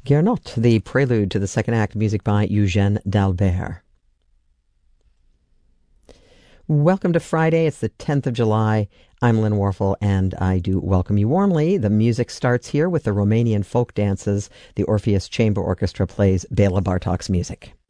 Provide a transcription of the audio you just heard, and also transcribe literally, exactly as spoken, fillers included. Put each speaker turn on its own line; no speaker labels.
Guernotte, the prelude to the second act, music by Eugène d'Albert. Welcome to Friday. It's the tenth of July. I'm Lynn Warfel, and I do welcome you warmly. The music starts here with the Romanian folk dances. The Orpheus Chamber Orchestra plays Bela Bartok's music.